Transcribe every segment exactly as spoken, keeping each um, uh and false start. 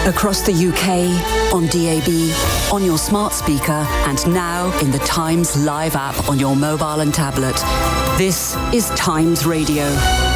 Across the U K, on D A B, on your smart speaker, and now in the Times Live app on your mobile and tablet. This is Times Radio.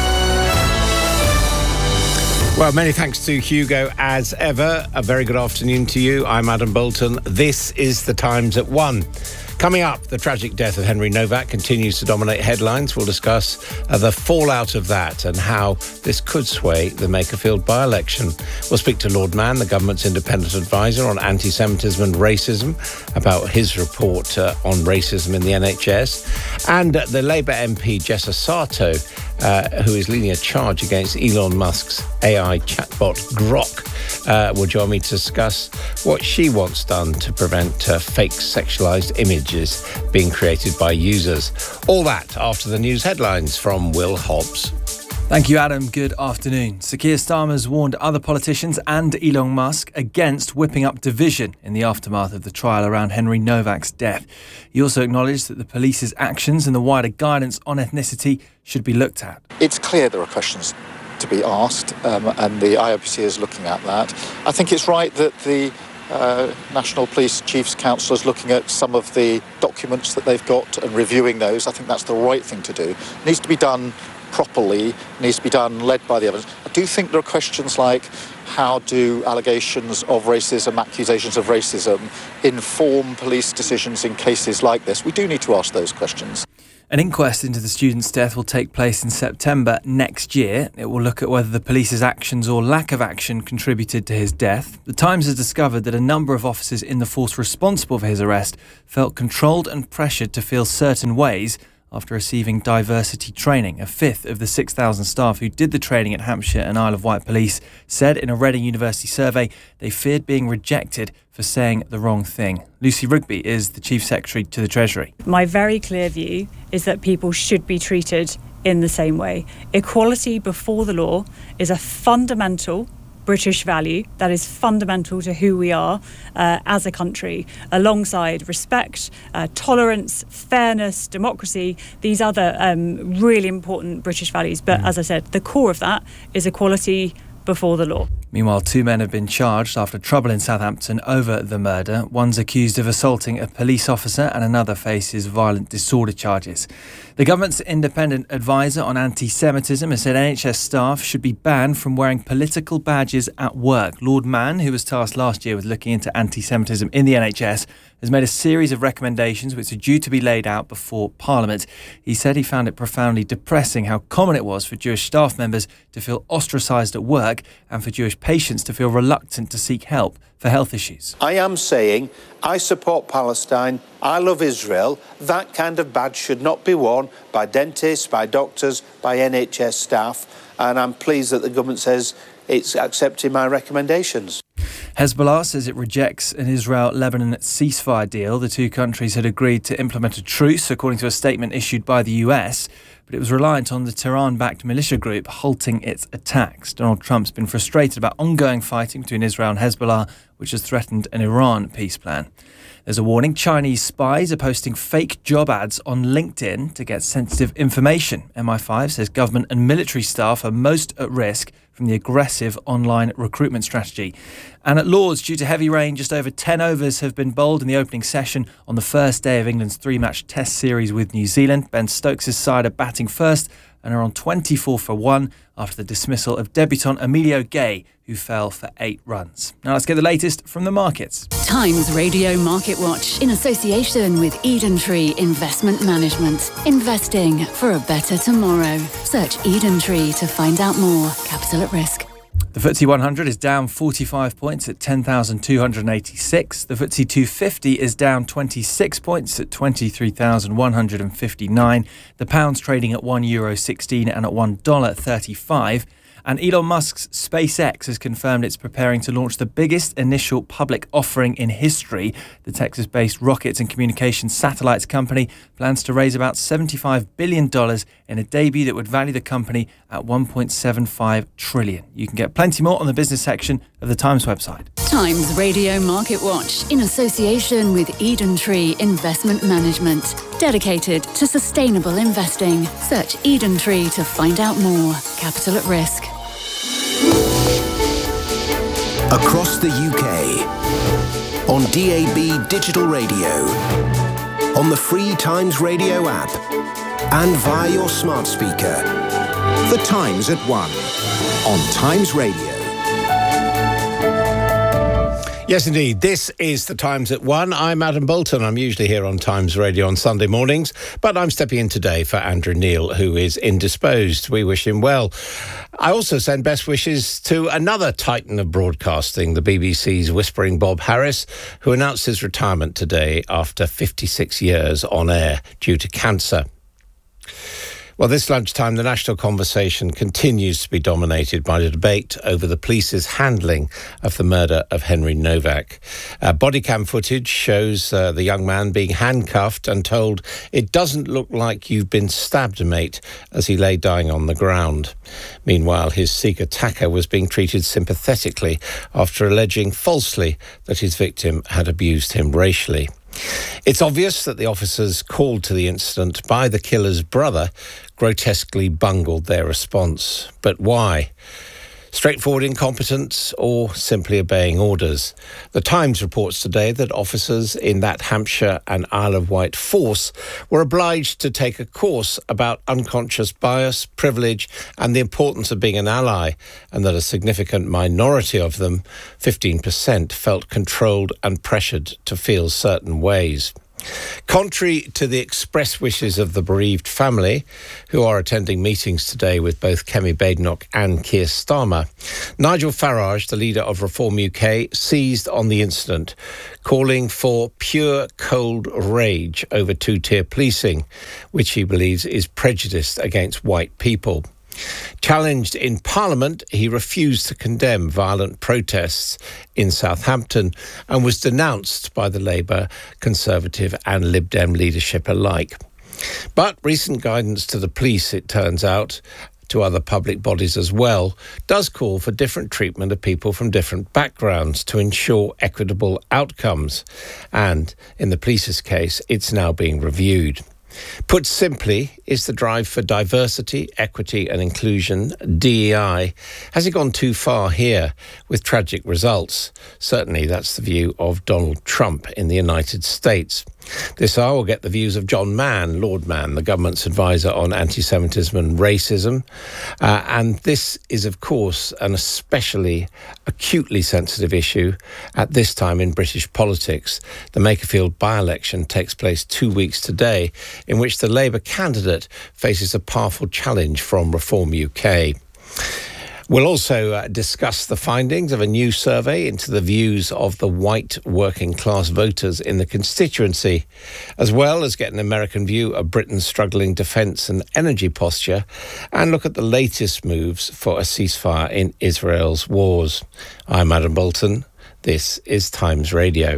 Well, many thanks to Hugo as ever. A very good afternoon to you. I'm Adam Bolton. This is the Times at one. Coming up, the tragic death of Henry Novak continues to dominate headlines. We'll discuss uh, the fallout of that and how this could sway the Makerfield by-election. We'll speak to Lord Mann, the government's independent advisor on anti-Semitism and racism, about his report uh, on racism in the N H S. And uh, the Labour M P Jessa Sarto, uh, who is leading a charge against Elon Musk's A I chatbot Grok, uh, will join me to discuss what she wants done to prevent uh, fake sexualised images being created by users. All that after the news headlines from Will Hobbs. Thank you, Adam. Good afternoon. Sir Keir Starmer's warned other politicians and Elon Musk against whipping up division in the aftermath of the trial around Henry Novak's death. He also acknowledged that the police's actions and the wider guidance on ethnicity should be looked at. It's clear there are questions to be asked, um, and the I O P C is looking at that. I think it's right that the Uh, National Police Chiefs Council is looking at some of the documents that they've got and reviewing those. I think that's the right thing to do. It needs to be done properly, it needs to be done led by the evidence. I do think there are questions like, how do allegations of racism, accusations of racism, inform police decisions in cases like this? We do need to ask those questions. An inquest into the student's death will take place in September next year. It will look at whether the police's actions or lack of action contributed to his death. The Times has discovered that a number of officers in the force responsible for his arrest felt controlled and pressured to feel certain ways after receiving diversity training. A fifth of the six thousand staff who did the training at Hampshire and Isle of Wight Police said in a Reading University survey they feared being rejected for saying the wrong thing. Lucy Rigby is the Chief Secretary to the Treasury. My very clear view is that people should be treated in the same way. Equality before the law is a fundamental British value that is fundamental to who we are uh, as a country, alongside respect, uh, tolerance, fairness, democracy, these other um, really important British values. But mm. as I said, the core of that is equality before the law. Meanwhile, two men have been charged after trouble in Southampton over the murder. One's accused of assaulting a police officer and another faces violent disorder charges. The government's independent advisor on anti-Semitism has said N H S staff should be banned from wearing political badges at work. Lord Mann, who was tasked last year with looking into anti-Semitism in the N H S, has made a series of recommendations which are due to be laid out before Parliament. He said he found it profoundly depressing how common it was for Jewish staff members to feel ostracised at work and for Jewish patients to feel reluctant to seek help for health issues. I am saying I support Palestine, I love Israel. That kind of badge should not be worn by dentists, by doctors, by N H S staff, and I'm pleased that the government says it's accepting my recommendations. Hezbollah says it rejects an Israel-Lebanon ceasefire deal. The two countries had agreed to implement a truce, according to a statement issued by the U S, but it was reliant on the Tehran-backed militia group halting its attacks. Donald Trump's been frustrated about ongoing fighting between Israel and Hezbollah, which has threatened an Iran peace plan. There's a warning. Chinese spies are posting fake job ads on LinkedIn to get sensitive information. M I five says government and military staff are most at risk from the aggressive online recruitment strategy. And at Lords, due to heavy rain, just over ten overs have been bowled in the opening session on the first day of England's three-match test series with New Zealand. Ben Stokes' side are batting first and are on twenty-four for one after the dismissal of debutant Emilio Gay, who fell for eight runs. Now let's get the latest from the markets. Times Radio Market Watch in association with Eden Tree Investment Management. Investing for a better tomorrow. Search Eden Tree to find out more. Capital at risk. The F T S E one hundred is down forty-five points at ten thousand two hundred eighty-six. The F T S E two fifty is down twenty-six points at twenty-three thousand one hundred fifty-nine. The pound's trading at one euro sixteen and at one dollar thirty-five. And Elon Musk's SpaceX has confirmed it's preparing to launch the biggest initial public offering in history. The Texas-based rockets and communications satellites company plans to raise about seventy-five billion dollars in a debut that would value the company at one point seven five trillion dollars. You can get plenty more on the business section of the Times website. Times Radio Market Watch in association with Eden Tree Investment Management. Dedicated to sustainable investing. Search Eden Tree to find out more. Capital at risk. Across the U K, on D A B digital radio, on the free Times Radio app, and via your smart speaker. The Times at One, on Times Radio. Yes, indeed. This is The Times at One. I'm Adam Bolton. I'm usually here on Times Radio on Sunday mornings, but I'm stepping in today for Andrew Neil, who is indisposed. We wish him well. I also send best wishes to another titan of broadcasting, the B B C's Whispering Bob Harris, who announced his retirement today after fifty-six years on air due to cancer. Well, this lunchtime, the national conversation continues to be dominated by the debate over the police's handling of the murder of Henry Novak. Uh, body cam footage shows uh, the young man being handcuffed and told, "It doesn't look like you've been stabbed, mate," as he lay dying on the ground. Meanwhile, his Sikh attacker was being treated sympathetically after alleging falsely that his victim had abused him racially. It's obvious that the officers called to the incident by the killer's brother grotesquely bungled their response. But why? Straightforward incompetence or simply obeying orders? The Times reports today that officers in that Hampshire and Isle of Wight force were obliged to take a course about unconscious bias, privilege and the importance of being an ally, and that a significant minority of them, fifteen percent, felt controlled and pressured to feel certain ways. Contrary to the express wishes of the bereaved family, who are attending meetings today with both Kemi Badenoch and Keir Starmer, Nigel Farage, the leader of Reform U K, seized on the incident, calling for pure cold rage over two-tier policing, which he believes is prejudiced against white people. Challenged in Parliament, he refused to condemn violent protests in Southampton and was denounced by the Labour, Conservative and Lib Dem leadership alike. But recent guidance to the police, it turns out, to other public bodies as well, does call for different treatment of people from different backgrounds to ensure equitable outcomes. And in the police's case, it's now being reviewed. Put simply, is the drive for diversity, equity and inclusion, D E I, has it gone too far here with tragic results? Certainly that's the view of Donald Trump in the United States. This hour will get the views of John Mann, Lord Mann, the government's advisor on anti-Semitism and racism. Uh, and this is, of course, an especially acutely sensitive issue at this time in British politics. The Makerfield by-election takes place two weeks today, in which the Labour candidate faces a powerful challenge from Reform U K. We'll also uh, discuss the findings of a new survey into the views of the white working class voters in the constituency, as well as get an American view of Britain's struggling defence and energy posture, and look at the latest moves for a ceasefire in Israel's wars. I'm Adam Bolton. This is Times Radio.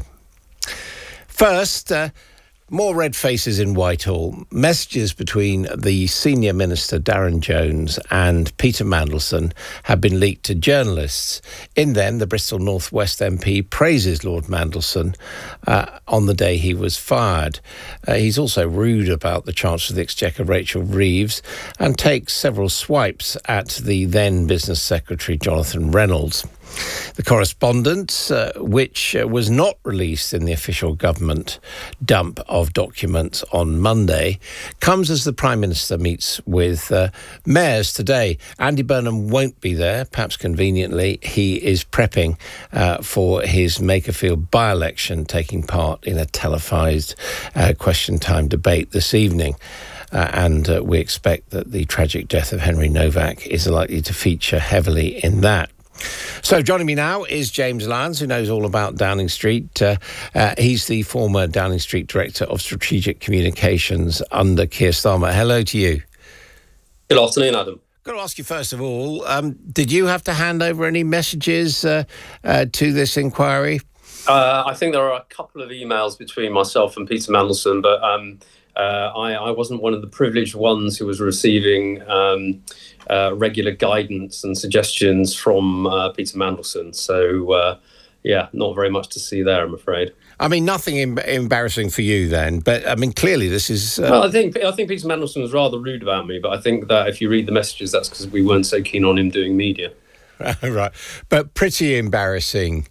First, uh, more red faces in Whitehall. Messages between the senior minister, Darren Jones, and Peter Mandelson have been leaked to journalists. In them, the Bristol North West M P praises Lord Mandelson uh, on the day he was fired. Uh, he's also rude about the Chancellor of the Exchequer, Rachel Reeves, and takes several swipes at the then Business Secretary, Jonathan Reynolds. The correspondence, uh, which uh, was not released in the official government dump of documents on Monday, comes as the Prime Minister meets with uh, mayors today. Andy Burnham won't be there, perhaps conveniently. He is prepping uh, for his Makerfield by-election, taking part in a televised uh, question time debate this evening. Uh, and uh, we expect that the tragic death of Henry Novak is likely to feature heavily in that. So joining me now is James Lyons, who knows all about Downing Street. Uh, uh, he's the former Downing Street Director of Strategic Communications under Keir Starmer. Hello to you. Good afternoon, Adam. Got to ask you first of all, um, did you have to hand over any messages uh, uh, to this inquiry? Uh, I think there are a couple of emails between myself and Peter Mandelson, but um, uh, I, I wasn't one of the privileged ones who was receiving um, uh, regular guidance and suggestions from uh, Peter Mandelson. So, uh, yeah, not very much to see there, I'm afraid. I mean, nothing em- embarrassing for you then, but I mean, clearly this is... Uh... Well, I think I think Peter Mandelson was rather rude about me, but I think that if you read the messages, that's because we weren't so keen on him doing media. Right. But pretty embarrassing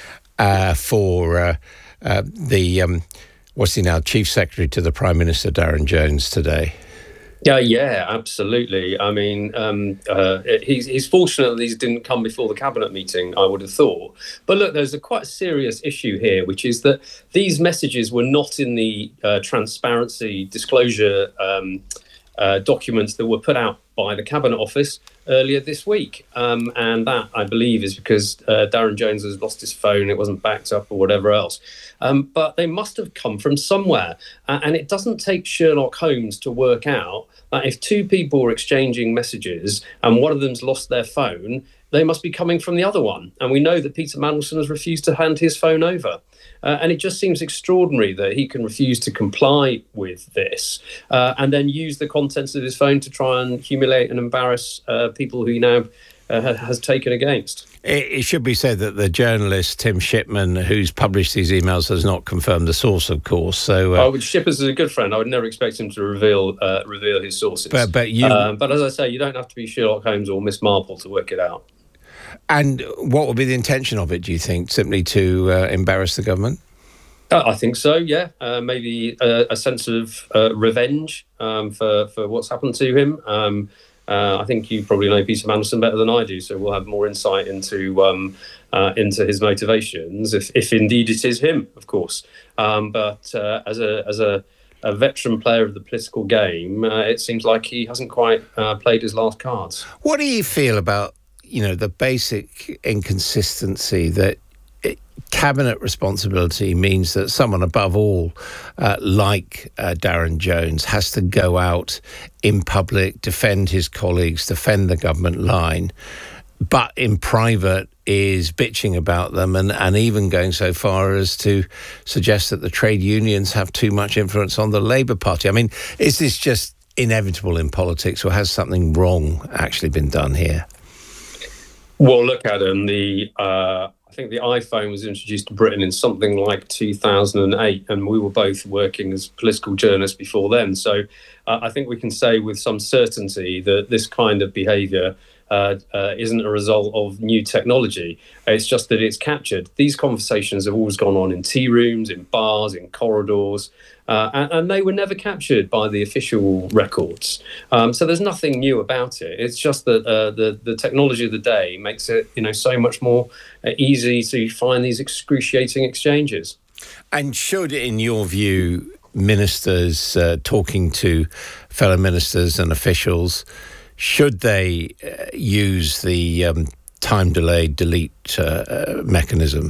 uh, for uh, uh, the, um, what's he now, Chief Secretary to the Prime Minister, Darren Jones, today. Yeah, yeah, absolutely. I mean, um, uh, he's, he's fortunate that these didn't come before the cabinet meeting, I would have thought. But look, there's a quite serious issue here, which is that these messages were not in the uh, transparency disclosure um, uh, documents that were put out by the Cabinet Office earlier this week. Um, and that, I believe, is because uh, Darren Jones has lost his phone, it wasn't backed up or whatever else. Um, but they must have come from somewhere. Uh, and it doesn't take Sherlock Holmes to work out that if two people are exchanging messages and one of them's lost their phone, they must be coming from the other one. And we know that Peter Mandelson has refused to hand his phone over. Uh, and it just seems extraordinary that he can refuse to comply with this uh, and then use the contents of his phone to try and humiliate and embarrass uh, people who he now uh, has taken against. It, it should be said that the journalist Tim Shipman, who's published these emails, has not confirmed the source, of course. So, uh, oh, Shippers is a good friend. I would never expect him to reveal uh, reveal his sources. But, but, you, um, but as I say, you don't have to be Sherlock Holmes or Miss Marple to work it out. And what would be the intention of it, do you think? Simply to uh, embarrass the government? Uh, I think so, yeah. Uh, maybe a, a sense of uh, revenge um, for, for what's happened to him. Um, uh, I think you probably know Peter Mandelson better than I do, so we'll have more insight into um, uh, into his motivations, if, if indeed it is him, of course. Um, but uh, as a as a, a veteran player of the political game, uh, it seems like he hasn't quite uh, played his last cards. What do you feel about, you know, the basic inconsistency that cabinet responsibility means that someone above all, uh, like uh, Darren Jones, has to go out in public, defend his colleagues, defend the government line, but in private is bitching about them and, and even going so far as to suggest that the trade unions have too much influence on the Labour Party. I mean, is this just inevitable in politics, or has something wrong actually been done here? Well, look, Adam, the... Uh I think the iPhone was introduced to Britain in something like two thousand eight, and we were both working as political journalists before then. So uh, I think we can say with some certainty that this kind of behaviour uh, uh, isn't a result of new technology. It's just that it's captured. These conversations have always gone on in tea rooms, in bars, in corridors, uh, and, and they were never captured by the official records. Um, so there's nothing new about it. It's just that uh, the the technology of the day makes it, you know, so much more uh, easy to find these excruciating exchanges. And should, in your view, ministers uh, talking to fellow ministers and officials, should they uh, use the um, time delay delete uh, uh, mechanism?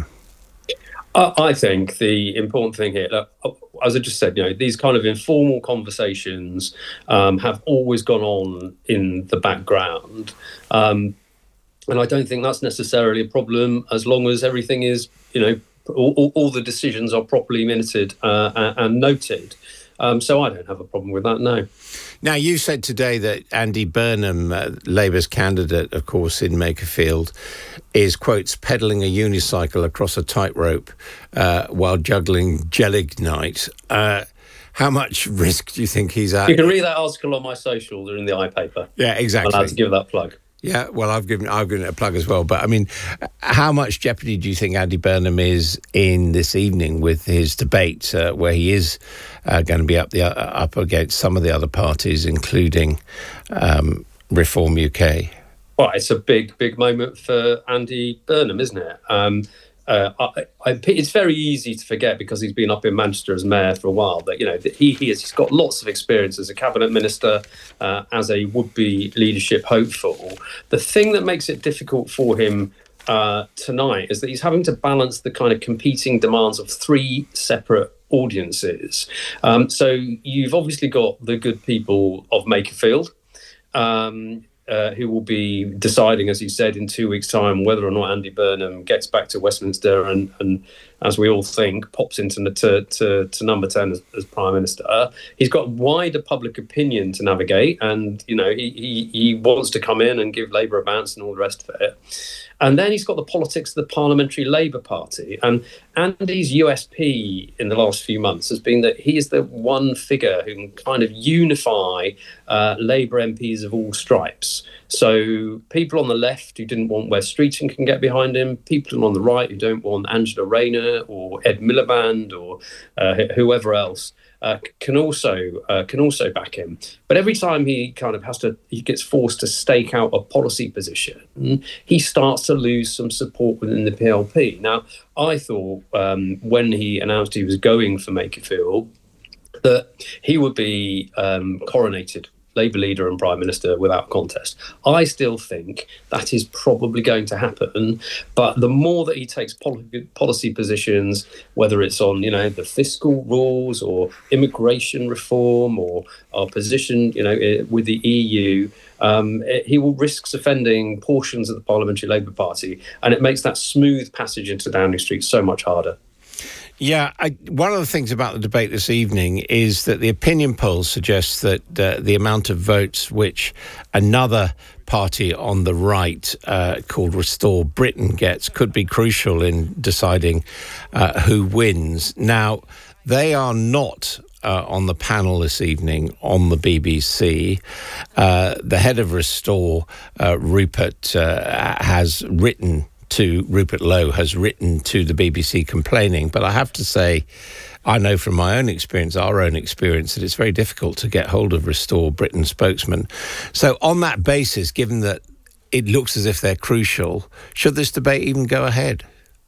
Uh, I think the important thing here, look, as I just said, you know, these kind of informal conversations um, have always gone on in the background. Um, and I don't think that's necessarily a problem as long as everything is, you know, all, all the decisions are properly minuted uh, and, and noted. Um, so I don't have a problem with that, no. Now, you said today that Andy Burnham, uh, Labour's candidate, of course, in Makerfield, is, quotes, pedalling a unicycle across a tightrope uh, while juggling Gelignite. Uh, how much risk do you think he's at? You can read that article on my socials or in the iPaper. Yeah, exactly. I'm allowed to give that plug. Yeah, well, I've given I've given it a plug as well. But, I mean, how much jeopardy do you think Andy Burnham is in this evening with his debate, uh, where he is uh, going to be up the uh, up against some of the other parties, including um, Reform U K? Well, it's a big, big moment for Andy Burnham, isn't it? Um, uh, I, I, it's very easy to forget, because he's been up in Manchester as mayor for a while, that, you know, that he, he has, he's got lots of experience as a cabinet minister, uh, as a would-be leadership hopeful. The thing that makes it difficult for him uh, tonight is that he's having to balance the kind of competing demands of three separate audiences. Um, so you've obviously got the good people of Makerfield, um, Uh, who will be deciding, as you said, in two weeks' time whether or not Andy Burnham gets back to Westminster and, and as we all think, pops into to, to, to number ten as, as Prime Minister. Uh, he's got wider public opinion to navigate, and, you know, he, he, he wants to come in and give Labour a bounce and all the rest of it. And then he's got the politics of the Parliamentary Labour Party. And Andy's U S P in the last few months has been that he is the one figure who can kind of unify uh, Labour M Ps of all stripes. So people on the left who didn't want Wes Streeton can get behind him. People on the right who don't want Angela Rayner or Ed Miliband or uh, whoever else uh, can also uh, can also back him. But every time he kind of has to, he gets forced to stake out a policy position, he starts to lose some support within the P L P. Now, I thought um, when he announced he was going for Makerfield that he would be um, coronated Labour leader and Prime Minister without contest. I still think that is probably going to happen, but the more that he takes pol- policy positions, whether it's on, you know, the fiscal rules or immigration reform or our position, you know, with the E U, um, it, he will risk offending portions of the Parliamentary Labour Party, and it makes that smooth passage into Downing Street so much harder. Yeah, I, one of the things about the debate this evening is that the opinion polls suggest that uh, the amount of votes which another party on the right uh, called Restore Britain gets could be crucial in deciding uh, who wins. Now, they are not uh, on the panel this evening on the B B C. Uh, the head of Restore, uh, Rupert, uh, has written to Rupert Lowe has written to the B B C complaining, but I have to say, I know from my own experience, our own experience, that it's very difficult to get hold of Restore Britain spokesman. So on that basis, given that it looks as if they're crucial, should this debate even go ahead?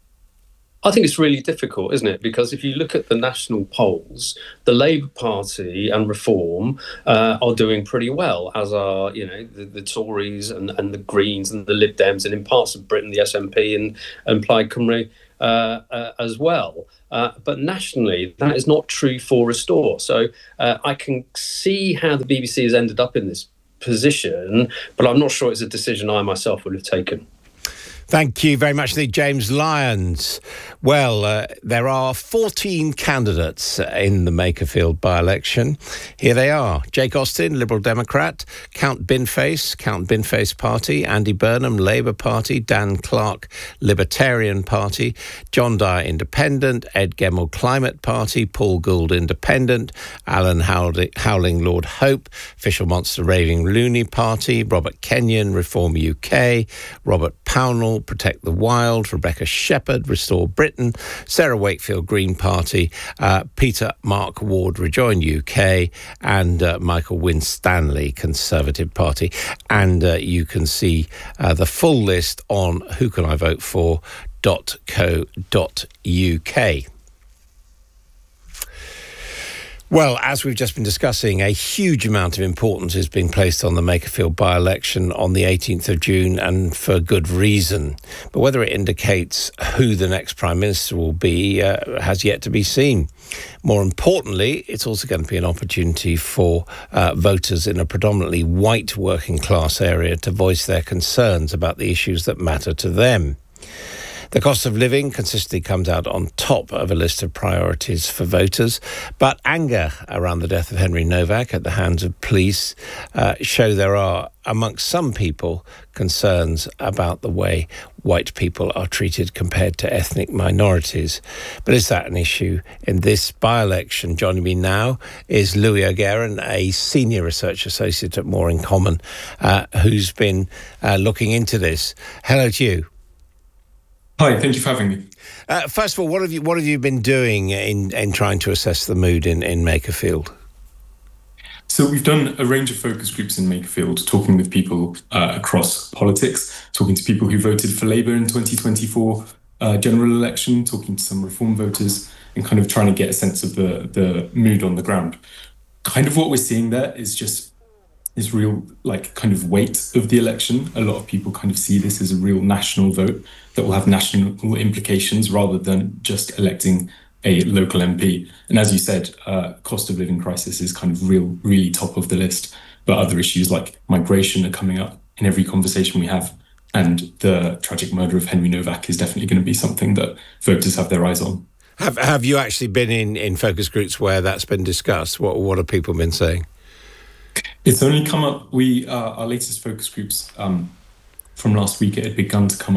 I think it's really difficult, isn't it? Because if you look at the national polls, the Labour Party and Reform uh, are doing pretty well, as are, you know, the, the Tories and, and the Greens and the Lib Dems, and in parts of Britain, the S N P and, and Plaid Cymru uh, uh, as well. Uh, but nationally, that is not true for Restore. So uh, I can see how the B B C has ended up in this position, but I'm not sure it's a decision I myself would have taken. Thank you very much, James Lyons. Well, uh, there are fourteen candidates in the Makerfield by-election. Here they are. Jake Austin, Liberal Democrat. Count Binface, Count Binface Party. Andy Burnham, Labour Party. Dan Clark, Libertarian Party. John Dyer, Independent. Ed Gemmell, Climate Party. Paul Gould, Independent. Alan Howling, Lord Hope. Official Monster Raving Loony Party. Robert Kenyon, Reform U K. Robert Pownall, Protect the Wild. Rebecca Shepherd, Restore Britain. Sarah Wakefield, Green Party. Uh, Peter Mark Ward, Rejoin U K. And uh, Michael Winstanley, Conservative Party. And uh, you can see uh, the full list on who can I vote for dot co dot uk. Well, as we've just been discussing, a huge amount of importance is being placed on the Makerfield by-election on the eighteenth of June, and for good reason. But whether it indicates who the next Prime Minister will be uh, has yet to be seen. More importantly, it's also going to be an opportunity for uh, voters in a predominantly white working class area to voice their concerns about the issues that matter to them. The cost of living consistently comes out on top of a list of priorities for voters, but anger around the death of Henry Novak at the hands of police uh, show there are, amongst some people, concerns about the way white people are treated compared to ethnic minorities. But is that an issue in this by-election? Joining me now is Louis O'Gara, a senior research associate at More in Common, uh, who's been uh, looking into this. Hello to you. Hi, thank you for having me. Uh, first of all, what have you what have you been doing in, in trying to assess the mood in, in Makerfield? So we've done a range of focus groups in Makerfield, talking with people uh, across politics, talking to people who voted for Labour in twenty twenty-four uh, general election, talking to some Reform voters, and kind of trying to get a sense of the, the mood on the ground. Kind of what we're seeing there is just this real, like, kind of weight of the election. A lot of people kind of see this as a real national vote that will have national implications rather than just electing a local M P. And as you said, uh, cost of living crisis is kind of real, really top of the list. But other issues like migration are coming up in every conversation we have. And the tragic murder of Henry Novak is definitely going to be something that voters have their eyes on. Have Have you actually been in, in focus groups where that's been discussed? What What have people been saying? It's only come up, we uh, our latest focus groups um, from last week, it had begun to come up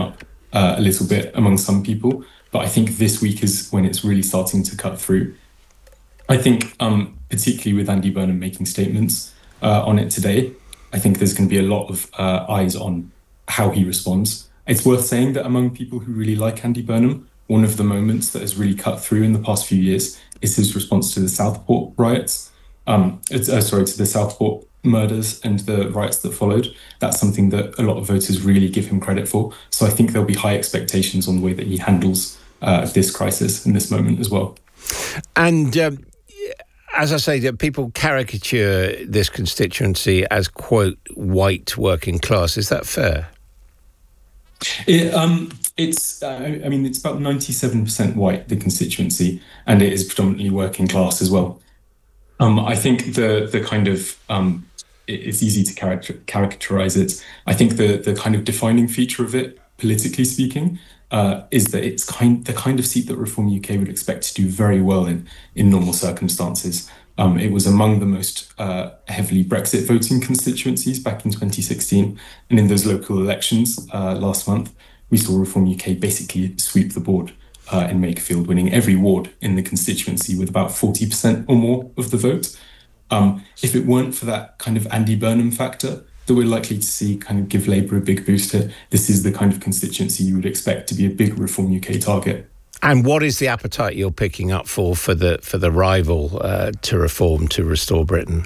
uh, a little bit among some people. But I think this week is when it's really starting to cut through. I think, um, particularly with Andy Burnham making statements uh, on it today, I think there's going to be a lot of uh, eyes on how he responds. It's worth saying that among people who really like Andy Burnham, one of the moments that has really cut through in the past few years is his response to the Southport riots. Um, it's, uh, sorry, to the Southport murders and the riots that followed. That's something that a lot of voters really give him credit for. So I think there'll be high expectations on the way that he handles uh, this crisis in this moment as well. And um, as I say, that people caricature this constituency as, quote, white working class. Is that fair? It, um, it's, uh, I mean, it's about ninety-seven percent white, the constituency, and it is predominantly working class as well. Um, I think the the kind of, um, it, it's easy to character, characterize it. I think the the kind of defining feature of it, politically speaking, uh, is that it's kind the kind of seat that Reform U K would expect to do very well in, in normal circumstances. Um, it was among the most uh, heavily Brexit voting constituencies back in twenty sixteen. And in those local elections uh, last month, we saw Reform U K basically sweep the board uh, in Makerfield, winning every ward in the constituency with about forty percent or more of the vote. Um, if it weren't for that kind of Andy Burnham factor that we're likely to see kind of give Labour a big boost here, this is the kind of constituency you would expect to be a big Reform U K target. And what is the appetite you're picking up for for the for the rival uh, to Reform, to Restore Britain?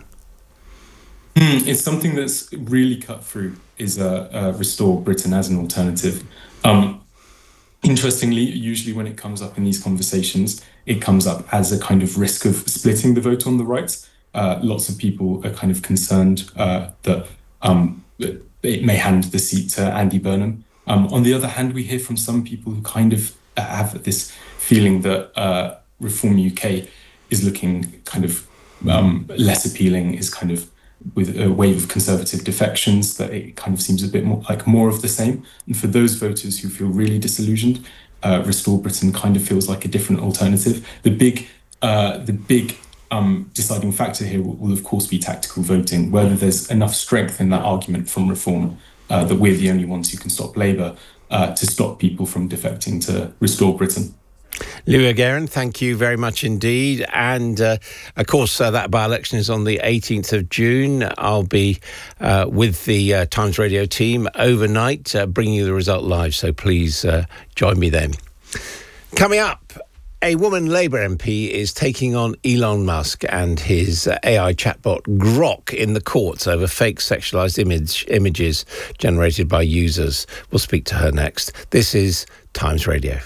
Mm, it's something that's really cut through, is uh, uh, Restore Britain as an alternative. Um, interestingly, usually when it comes up in these conversations, it comes up as a kind of risk of splitting the vote on the right. Uh, lots of people are kind of concerned uh, that um, it may hand the seat to Andy Burnham. Um, on the other hand, we hear from some people who kind of have this feeling that uh, Reform U K is looking kind of um, less appealing, is kind of with a wave of conservative defections, that it kind of seems a bit more like more of the same. And for those voters who feel really disillusioned, uh, Restore Britain kind of feels like a different alternative. The big, uh, the big um, deciding factor here will, will of course be tactical voting, whether there's enough strength in that argument from Reform uh, that we're the only ones who can stop Labour Uh, to stop people from defecting to Restore Britain. Louis Guerin, thank you very much indeed. And, uh, of course, uh, that by-election is on the eighteenth of June. I'll be uh, with the uh, Times Radio team overnight, uh, bringing you the result live, so please uh, join me then. Coming up, a woman Labour M P is taking on Elon Musk and his uh, A I chatbot Grok in the courts over fake sexualised image images generated by users. We'll speak to her next. This is Times Radio.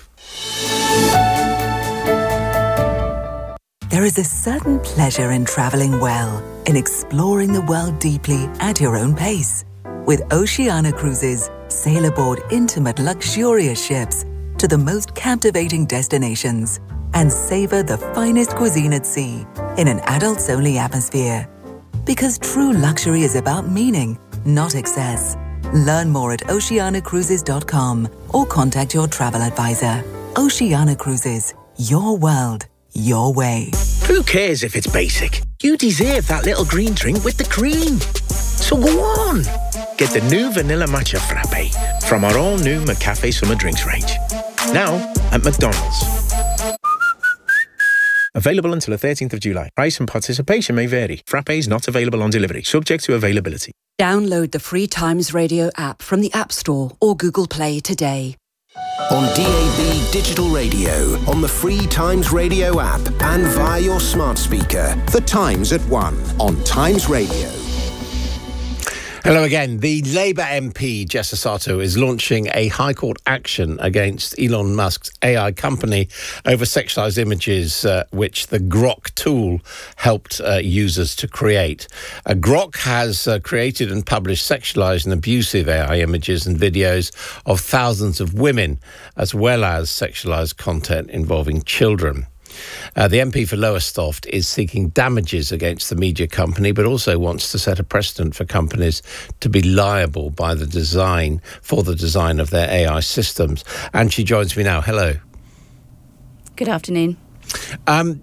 There is a certain pleasure in travelling well, in exploring the world deeply at your own pace. With Oceania Cruises, sail aboard intimate, luxurious ships to the most captivating destinations and savour the finest cuisine at sea in an adults-only atmosphere. Because true luxury is about meaning, not excess. Learn more at oceania cruises dot com or contact your travel advisor. Oceania Cruises, your world, your way. Who cares if it's basic? You deserve that little green drink with the cream. So go on. Get the new Vanilla Matcha Frappe from our all-new McCafe Summer Drinks range. Now at McDonald's. Available until the thirteenth of July. Price and participation may vary. Frappes not available on delivery, subject to availability. Download the free Times Radio app from the App Store or Google Play today. On D A B Digital Radio, on the free Times Radio app, and via your smart speaker. The Times at one on Times Radio. Hello again. The Labour M P, Jess Asato, is launching a High Court action against Elon Musk's A I company over sexualised images, uh, which the Grok tool helped uh, users to create. Uh, Grok has uh, created and published sexualised and abusive A I images and videos of thousands of women, as well as sexualised content involving children. Uh, the M P for Lowestoft is seeking damages against the media company, but also wants to set a precedent for companies to be liable by the design for the design of their A I systems. And she joins me now. Hello. Good afternoon. Um,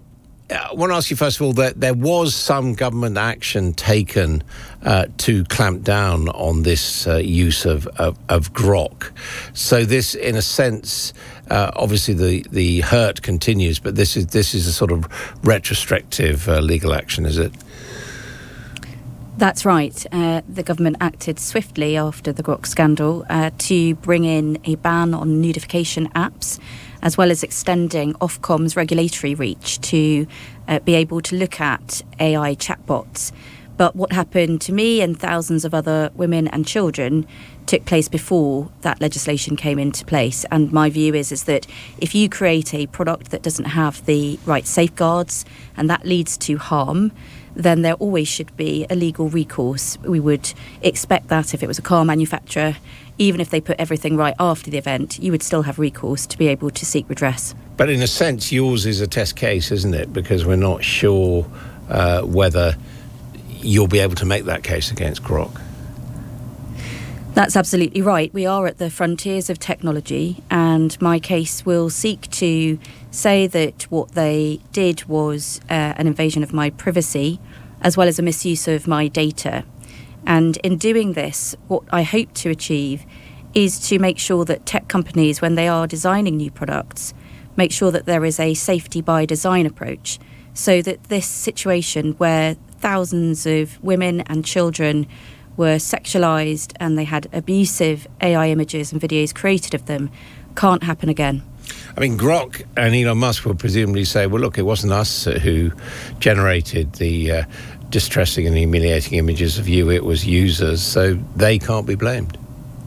I want to ask you, first of all, that there was some government action taken uh, to clamp down on this uh, use of, of, of grok. So this, in a sense, uh, obviously the, the hurt continues, but this is this is a sort of retrospective uh, legal action, is it? That's right. Uh, the government acted swiftly after the grok scandal uh, to bring in a ban on nudification apps, as well as extending Ofcom's regulatory reach to uh, be able to look at A I chatbots. But what happened to me and thousands of other women and children took place before that legislation came into place. And my view is, is that if you create a product that doesn't have the right safeguards and that leads to harm, then there always should be a legal recourse. We would expect that if it was a car manufacturer, even if they put everything right after the event, you would still have recourse to be able to seek redress. But in a sense, yours is a test case, isn't it? Because we're not sure uh, whether you'll be able to make that case against grok. That's absolutely right. We are at the frontiers of technology, and my case will seek to say that what they did was uh, an invasion of my privacy, as well as a misuse of my data. And in doing this, what I hope to achieve is to make sure that tech companies, when they are designing new products, make sure that there is a safety by design approach, so that this situation where thousands of women and children were sexualised and they had abusive A I images and videos created of them can't happen again. I mean, Grok and Elon Musk will presumably say, well, look, it wasn't us who generated the uh, distressing and humiliating images of you, it was users, so they can't be blamed.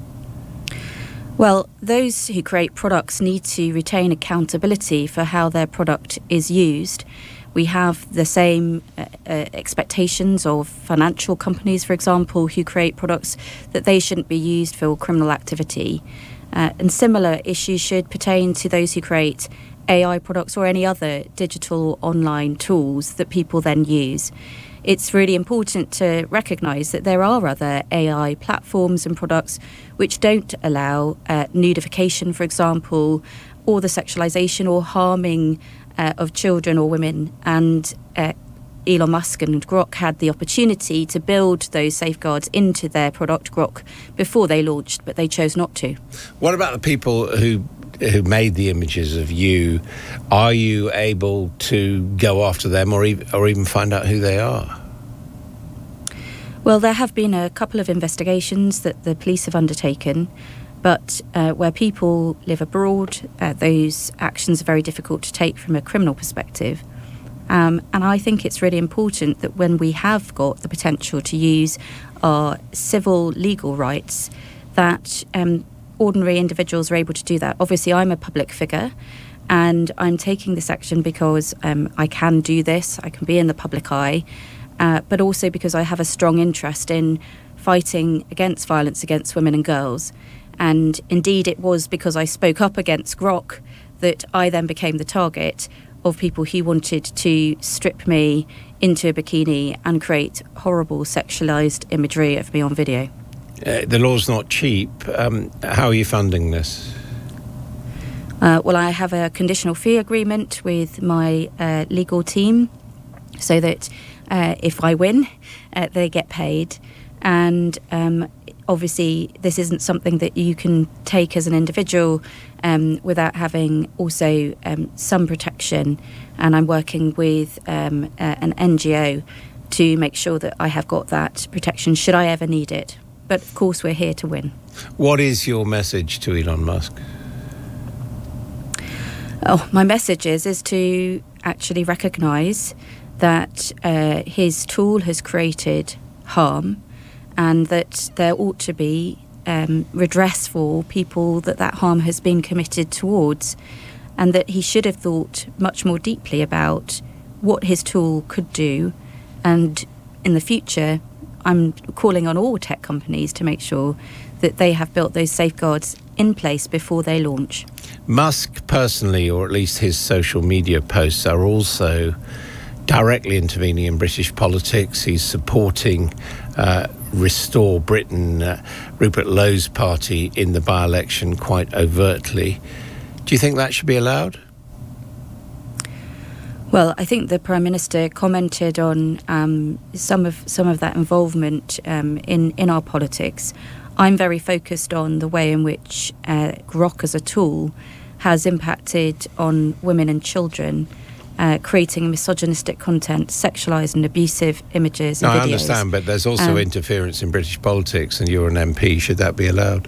Well, those who create products need to retain accountability for how their product is used. We have the same uh, uh, expectations of financial companies, for example, who create products that they shouldn't be used for criminal activity. Uh, and similar issues should pertain to those who create A I products or any other digital online tools that people then use. It's really important to recognise that there are other A I platforms and products which don't allow uh, nudification, for example, or the sexualisation or harming Uh, of children or women, and uh, Elon Musk and Grok had the opportunity to build those safeguards into their product Grok before they launched, but they chose not to. What about the people who who made the images of you? Are you able to go after them or even, or even find out who they are? Well, there have been a couple of investigations that the police have undertaken. But uh, where people live abroad, uh, those actions are very difficult to take from a criminal perspective. Um, and I think it's really important that when we have got the potential to use our civil legal rights, that um, ordinary individuals are able to do that. Obviously, I'm a public figure, and I'm taking this action because um, I can do this, I can be in the public eye, uh, but also because I have a strong interest in fighting against violence against women and girls. And indeed, it was because I spoke up against Grok that I then became the target of people who wanted to strip me into a bikini and create horrible sexualised imagery of me on video. Uh, the law's not cheap. Um, how are you funding this? Uh, well, I have a conditional fee agreement with my uh, legal team so that uh, if I win, uh, they get paid. And um, obviously, this isn't something that you can take as an individual um, without having also um, some protection. And I'm working with um, uh, an N G O to make sure that I have got that protection should I ever need it. But of course, we're here to win. What is your message to Elon Musk? Oh, my message is, is to actually recognise that uh, his tool has created harm, and that there ought to be um, redress for people that that harm has been committed towards, and that he should have thought much more deeply about what his tool could do. And in the future, I'm calling on all tech companies to make sure that they have built those safeguards in place before they launch. Musk personally, or at least his social media posts, are also directly intervening in British politics. He's supporting uh, Restore Britain, uh, Rupert Lowe's party, in the by-election quite overtly. Do you think that should be allowed? Well, I think the Prime Minister commented on um, some of some of that involvement um, in, in our politics. I'm very focused on the way in which uh, Grok as a tool has impacted on women and children, uh, creating misogynistic content, sexualised and abusive images and no, videos. I understand, but there's also um, interference in British politics, and you're an M P. Should that be allowed?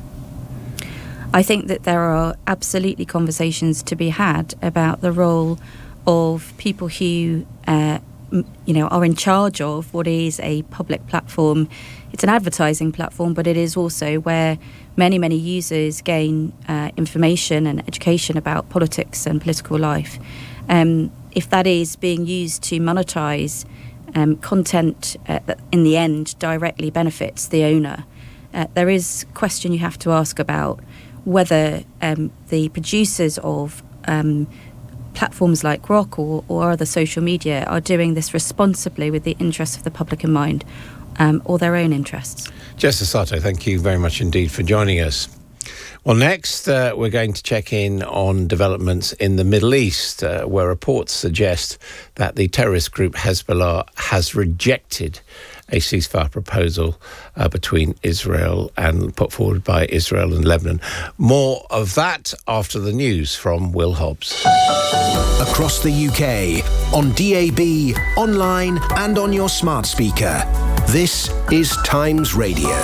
I think that there are absolutely conversations to be had about the role of people who, uh, m- you know, are in charge of what is a public platform. It's an advertising platform, but it is also where many, many users gain uh, information and education about politics and political life. Um, if that is being used to monetize um, content uh, that in the end directly benefits the owner, uh, there is a question you have to ask about whether um, the producers of um, platforms like Grok or, or other social media are doing this responsibly with the interests of the public in mind, um, or their own interests. Jess Sato, thank you very much indeed for joining us. Well, next, uh, we're going to check in on developments in the Middle East, uh, where reports suggest that the terrorist group Hezbollah has rejected a ceasefire proposal uh, between Israel and put forward by Israel and Lebanon. More of that after the news from Will Hobbs. Across the U K, on D A B, online and on your smart speaker. This is Times Radio.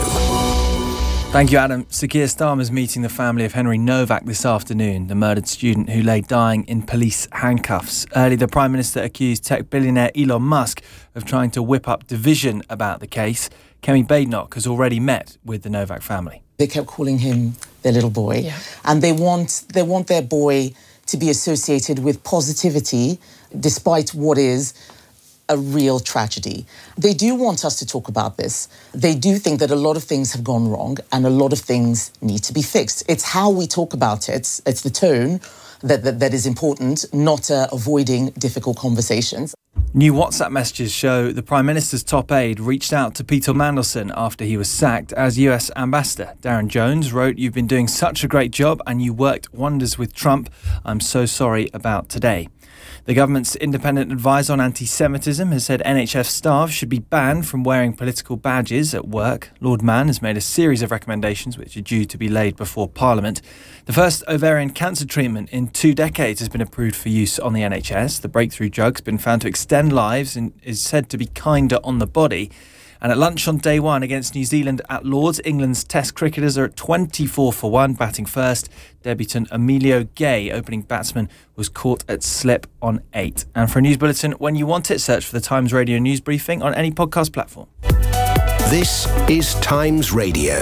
Thank you, Adam. Sir Keir Starmer's meeting the family of Henry Novak this afternoon, the murdered student who lay dying in police handcuffs. Earlier, the Prime Minister accused tech billionaire Elon Musk of trying to whip up division about the case. Kemi Badenoch has already met with the Novak family. They kept calling him their little boy, yeah. and they want they want their boy to be associated with positivity, despite what is a real tragedy. They do want us to talk about this. They do think that a lot of things have gone wrong and a lot of things need to be fixed. It's how we talk about it. It's the tone that, that, that is important, not uh, avoiding difficult conversations. New WhatsApp messages show the Prime Minister's top aide reached out to Peter Mandelson after he was sacked as U S ambassador. Darren Jones wrote, "You've been doing such a great job and you worked wonders with Trump. I'm so sorry about today." The government's independent advisor on anti-Semitism has said N H S staff should be banned from wearing political badges at work. Lord Mann has made a series of recommendations which are due to be laid before Parliament. The first ovarian cancer treatment in two decades has been approved for use on the N H S. The breakthrough drug's been found to extend lives and is said to be kinder on the body. And at lunch on day one against New Zealand at Lords, England's Test cricketers are at twenty-four for one, batting first. Debutant Emilio Gay, opening batsman, was caught at slip on eight. And for a news bulletin, when you want it, search for the Times Radio News Briefing on any podcast platform. This is Times Radio.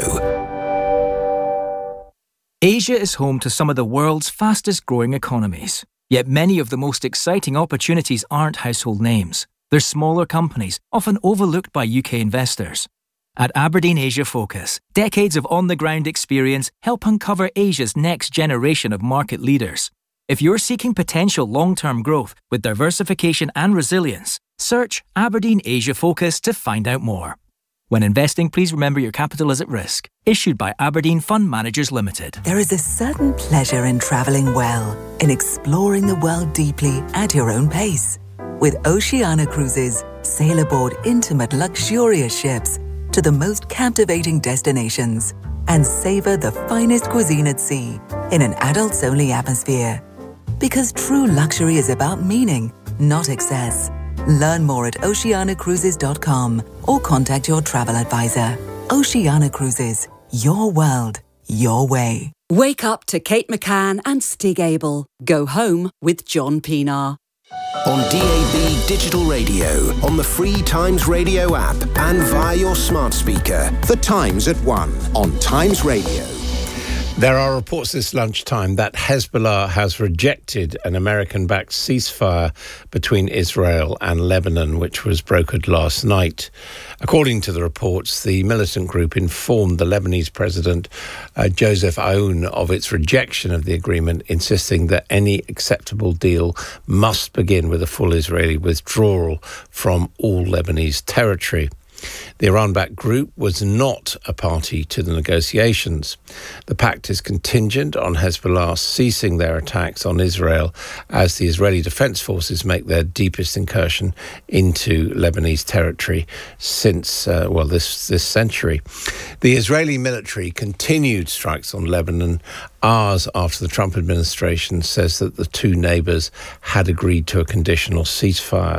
Asia is home to some of the world's fastest growing economies. Yet many of the most exciting opportunities aren't household names. They're smaller companies, often overlooked by U K investors. At Aberdeen Asia Focus, decades of on-the-ground experience help uncover Asia's next generation of market leaders. If you're seeking potential long-term growth with diversification and resilience, search Aberdeen Asia Focus to find out more. When investing, please remember your capital is at risk. Issued by Aberdeen Fund Managers Limited. There is a certain pleasure in travelling well, in exploring the world deeply at your own pace. With Oceania Cruises, sail aboard intimate, luxurious ships to the most captivating destinations and savour the finest cuisine at sea in an adults-only atmosphere. Because true luxury is about meaning, not excess. Learn more at oceania cruises dot com or contact your travel advisor. Oceania Cruises, your world, your way. Wake up to Kate McCann and Stig Abel. Go home with John Pienaar. On D A B Digital Radio, on the free Times Radio app and via your smart speaker. The Times at one on Times Radio. There are reports this lunchtime that Hezbollah has rejected an American-backed ceasefire between Israel and Lebanon, which was brokered last night. According to the reports, the militant group informed the Lebanese president, uh, Joseph Aoun, of its rejection of the agreement, insisting that any acceptable deal must begin with a full Israeli withdrawal from all Lebanese territory. The Iran-backed group was not a party to the negotiations. The pact is contingent on Hezbollah ceasing their attacks on Israel as the Israeli Defense Forces make their deepest incursion into Lebanese territory since, uh, well, this, this century. The Israeli military continued strikes on Lebanon hours after the Trump administration says that the two neighbours had agreed to a conditional ceasefire.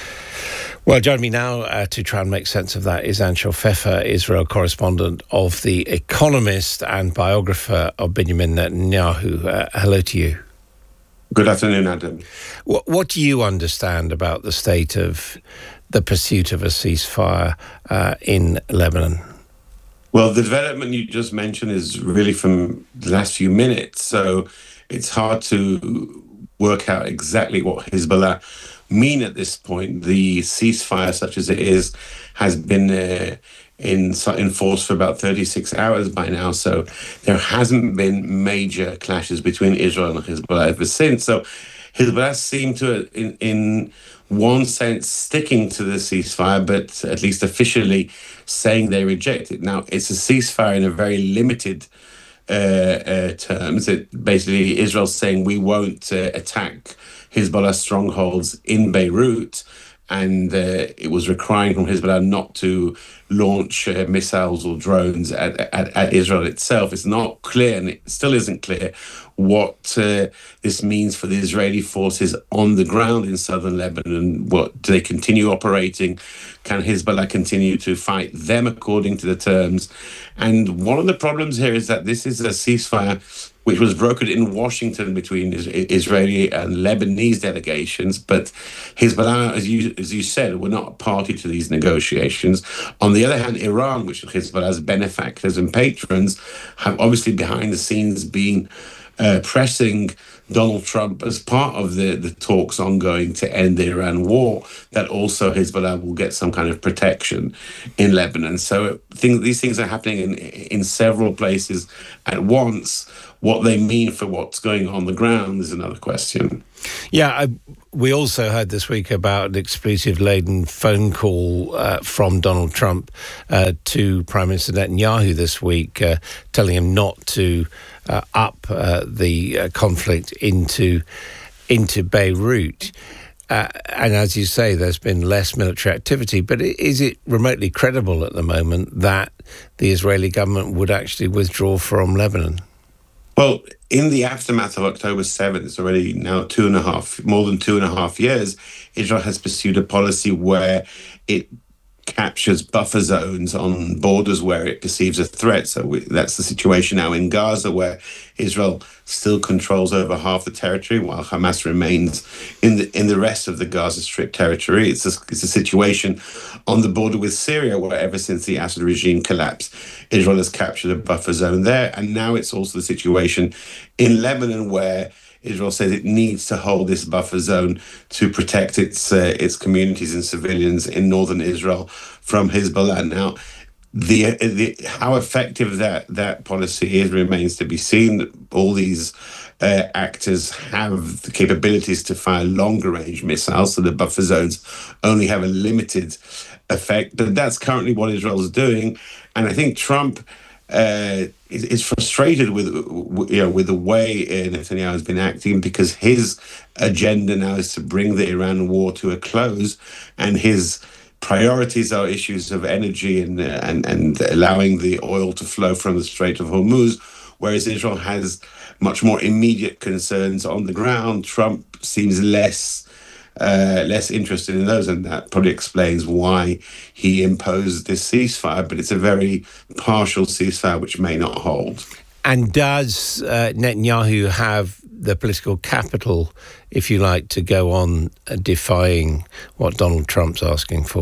Well, joining me now uh, to try and make sense of that is Anshel Pfeffer, Israel correspondent of The Economist and biographer of Benjamin Netanyahu. Uh, hello to you. Good afternoon, Adam. What, what do you understand about the state of the pursuit of a ceasefire uh, in Lebanon? Well, the development you just mentioned is really from the last few minutes, so it's hard to work out exactly what Hezbollah mean at this point. The ceasefire, such as it is, has been uh, in, in force for about thirty-six hours by now, so there hasn't been major clashes between Israel and Hezbollah ever since. So Hezbollah seem to, in, in one sense, sticking to the ceasefire, but at least officially saying they reject it. Now, it's a ceasefire in a very limited uh, uh, terms. It, basically, Israel's saying we won't uh, attack Hezbollah strongholds in Beirut, and uh, it was requiring from Hezbollah not to launch uh, missiles or drones at, at, at Israel itself. It's not clear, and it still isn't clear, what uh, this means for the Israeli forces on the ground in southern Lebanon. What, do they continue operating? Can Hezbollah continue to fight them according to the terms? And one of the problems here is that this is a ceasefire which was brokered in Washington between Israeli and Lebanese delegations. But Hezbollah, as you as you said, were not a party to these negotiations. On the other hand, Iran, which is Hezbollah's benefactors and patrons, have obviously behind the scenes been uh, pressing Donald Trump as part of the, the talks ongoing to end the Iran war, that also Hezbollah will get some kind of protection in Lebanon. So things, these things are happening in, in several places at once. What they mean for what's going on the ground is another question. Yeah, I, we also heard this week about an explosive-laden phone call uh, from Donald Trump uh, to Prime Minister Netanyahu this week, uh, telling him not to uh, up uh, the uh, conflict into into Beirut. Uh, and as you say, there's been less military activity. But is it remotely credible at the moment that the Israeli government would actually withdraw from Lebanon? Well, in the aftermath of October seventh, it's already now two and a half, more than two and a half years, Israel has pursued a policy where it captures buffer zones on borders where it perceives a threat. So we, that's the situation now in Gaza, where Israel still controls over half the territory, while Hamas remains in the in the rest of the Gaza Strip territory. It's a, it's a situation on the border with Syria, where ever since the Assad regime collapsed, Israel has captured a buffer zone there. And now it's also the situation in Lebanon, where Israel says it needs to hold this buffer zone to protect its uh, its communities and civilians in northern Israel from Hezbollah. Now, the the how effective that that policy is remains to be seen. All these uh, actors have the capabilities to fire longer range missiles, so the buffer zones only have a limited effect. But that's currently what Israel is doing, and I think Trump Uh, is, is frustrated with you know with the way uh, Netanyahu has been acting, because his agenda now is to bring the Iran war to a close, and his priorities are issues of energy and uh, and and allowing the oil to flow from the Strait of Hormuz, whereas Israel has much more immediate concerns on the ground. Trump seems less Uh, less interested in those, and that probably explains why he imposed this ceasefire, but it's a very partial ceasefire which may not hold. And does uh, Netanyahu have the political capital, if you like, to go on uh, defying what Donald Trump's asking for?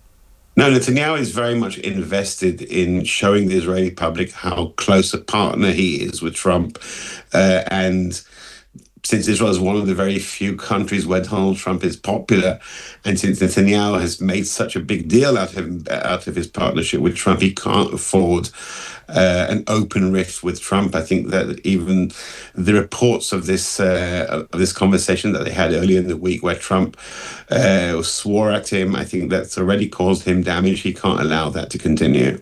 No, Netanyahu is very much invested in showing the Israeli public how close a partner he is with Trump, uh, and since Israel is one of the very few countries where Donald Trump is popular, and since Netanyahu has made such a big deal out of him, out of his partnership with Trump, he can't afford uh, an open rift with Trump. I think that even the reports of this uh, of this conversation that they had earlier in the week, where Trump uh, swore at him, I think that's already caused him damage. He can't allow that to continue.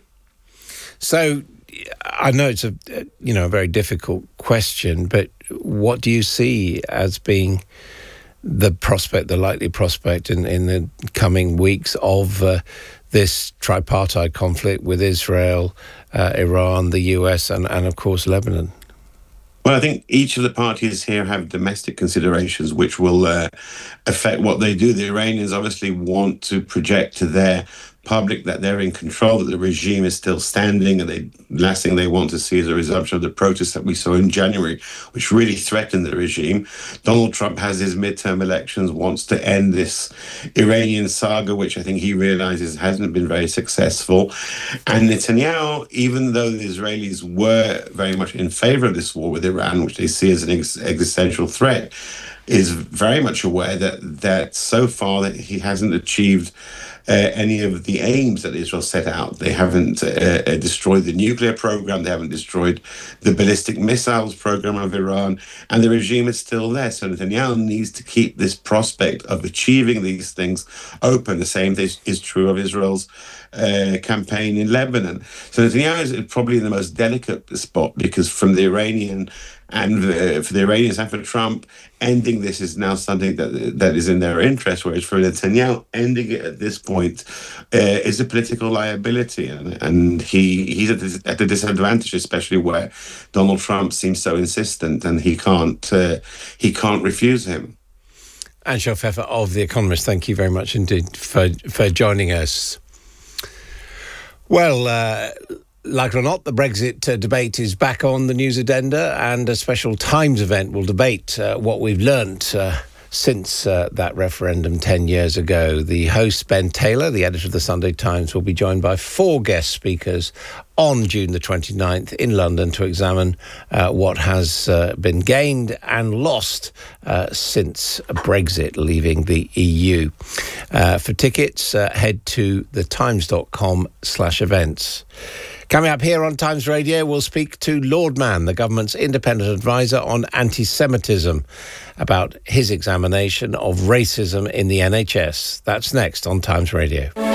So, I know it's a you know a very difficult question, but what do you see as being the prospect, the likely prospect in, in the coming weeks of uh, this tripartite conflict with Israel, uh, Iran, the U S, and, and of course Lebanon? Well, I think each of the parties here have domestic considerations which will uh, affect what they do. The Iranians obviously want to project to their public that they're in control, that the regime is still standing, and the last thing they want to see is a resumption of the protests that we saw in January, which really threatened the regime. Donald Trump has his midterm elections, wants to end this Iranian saga, which I think he realizes hasn't been very successful. And Netanyahu, even though the Israelis were very much in favor of this war with Iran, which they see as an ex- existential threat, is very much aware that that so far that he hasn't achieved uh, any of the aims that Israel set out. They haven't uh, uh, destroyed the nuclear program, they haven't destroyed the ballistic missiles program of Iran, and the regime is still there. So Netanyahu needs to keep this prospect of achieving these things open. The same is, is true of Israel's uh, campaign in Lebanon. So Netanyahu is probably in the most delicate spot, because from the Iranian And uh, for the Iranians and for Trump, ending this is now something that that is in their interest, whereas for Netanyahu, ending it at this point uh, is a political liability. And, and he he's at, this, at a disadvantage, especially where Donald Trump seems so insistent, and he can't uh, he can't refuse him. Anshel Pfeffer of The Economist, thank you very much indeed for, for joining us. Well, uh, like it or not, the Brexit uh, debate is back on the news agenda, and a special Times event will debate uh, what we've learnt uh, since uh, that referendum ten years ago. The host, Ben Taylor, the editor of the Sunday Times, will be joined by four guest speakers on June the twenty-ninth in London to examine uh, what has uh, been gained and lost uh, since Brexit leaving the E U. Uh, for tickets, uh, head to thetimes.com slash events. Coming up here on Times Radio, we'll speak to Lord Mann, the government's independent advisor on anti-Semitism, about his examination of racism in the N H S. That's next on Times Radio.